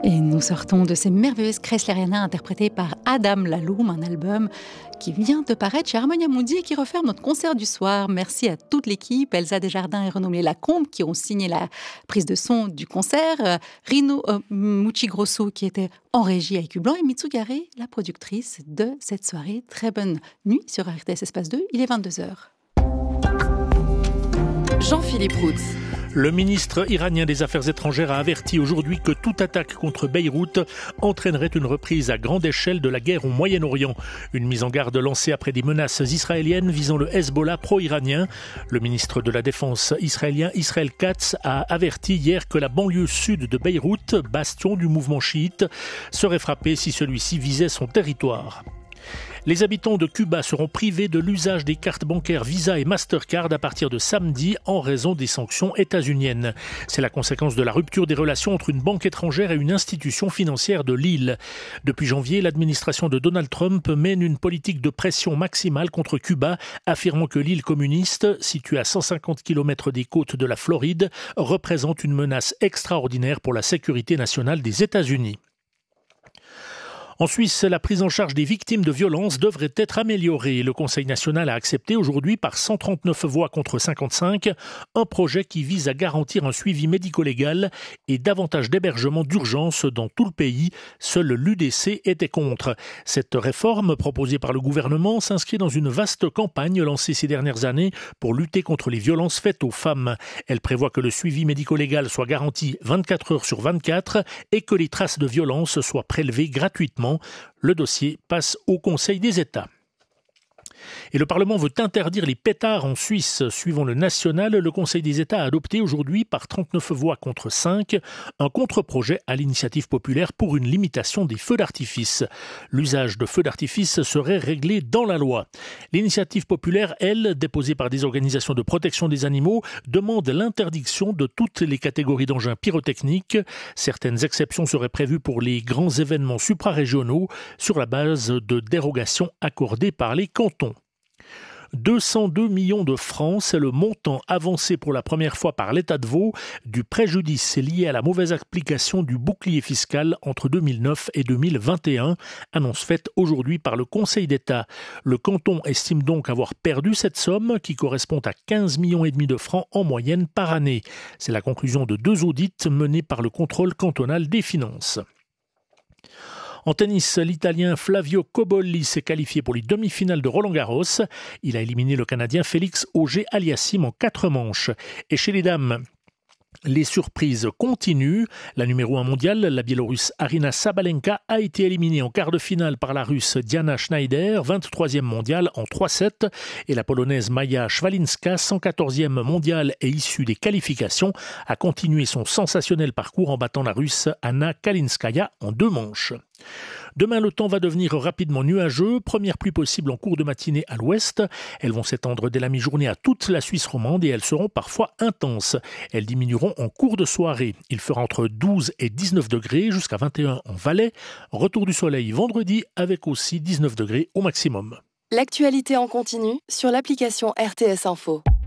Et nous sortons de ces merveilleuses Kreisleriana interprétées par Adam Laloum, un album qui vient de paraître chez Harmonia Mundi et qui referme notre concert du soir. Merci à toute l'équipe, Elsa Desjardins et Renaud Lacombe qui ont signé la prise de son du concert, Rino Muchigrosso qui était en régie avec Hublan et Mitsugare, la productrice de cette soirée. Très bonne nuit sur RTS Espace 2, il est 22h. Jean-Philippe Roux. Le ministre iranien des Affaires étrangères a averti aujourd'hui que toute attaque contre Beyrouth entraînerait une reprise à grande échelle de la guerre au Moyen-Orient. Une mise en garde lancée après des menaces israéliennes visant le Hezbollah pro-iranien. Le ministre de la Défense israélien Israel Katz a averti hier que la banlieue sud de Beyrouth, bastion du mouvement chiite, serait frappée si celui-ci visait son territoire. Les habitants de Cuba seront privés de l'usage des cartes bancaires Visa et Mastercard à partir de samedi en raison des sanctions états-uniennes. C'est la conséquence de la rupture des relations entre une banque étrangère et une institution financière de l'île. Depuis janvier, l'administration de Donald Trump mène une politique de pression maximale contre Cuba, affirmant que l'île communiste, située à 150 km des côtes de la Floride, représente une menace extraordinaire pour la sécurité nationale des États-Unis. En Suisse, la prise en charge des victimes de violences devrait être améliorée. Le Conseil national a accepté aujourd'hui par 139 voix contre 55 un projet qui vise à garantir un suivi médico-légal et davantage d'hébergements d'urgence dans tout le pays. Seul l'UDC était contre. Cette réforme proposée par le gouvernement s'inscrit dans une vaste campagne lancée ces dernières années pour lutter contre les violences faites aux femmes. Elle prévoit que le suivi médico-légal soit garanti 24 heures sur 24 et que les traces de violence soient prélevées gratuitement. Le dossier passe au Conseil des États. Et le Parlement veut interdire les pétards en Suisse. Suivant le national, le Conseil des États a adopté aujourd'hui par 39 voix contre 5 un contre-projet à l'initiative populaire pour une limitation des feux d'artifice. L'usage de feux d'artifice serait réglé dans la loi. L'initiative populaire, elle, déposée par des organisations de protection des animaux, demande l'interdiction de toutes les catégories d'engins pyrotechniques. Certaines exceptions seraient prévues pour les grands événements suprarégionaux sur la base de dérogations accordées par les cantons. 202 millions de francs, c'est le montant avancé pour la première fois par l'État de Vaud du préjudice lié à la mauvaise application du bouclier fiscal entre 2009 et 2021, annonce faite aujourd'hui par le Conseil d'État. Le canton estime donc avoir perdu cette somme qui correspond à 15,5 millions de francs en moyenne par année. C'est la conclusion de 2 audits menés par le contrôle cantonal des finances. En tennis, l'Italien Flavio Cobolli s'est qualifié pour les demi-finales de Roland-Garros. Il a éliminé le Canadien Félix Auger-Aliassime en 4 manches. Et chez les dames, les surprises continuent. La numéro 1 mondiale, la Biélorusse Aryna Sabalenka, a été éliminée en quart de finale par la Russe Diana Schneider, 23e mondiale en 3-7. Et la Polonaise Maja Szwalinska, 114e mondiale et issue des qualifications, a continué son sensationnel parcours en battant la Russe Anna Kalinskaya en 2 manches. Demain, le temps va devenir rapidement nuageux. Première pluie possible en cours de matinée à l'ouest. Elles vont s'étendre dès la mi-journée à toute la Suisse romande et elles seront parfois intenses. Elles diminueront en cours de soirée. Il fera entre 12 et 19 degrés jusqu'à 21 en Valais. Retour du soleil vendredi avec aussi 19 degrés au maximum. L'actualité en continu sur l'application RTS Info.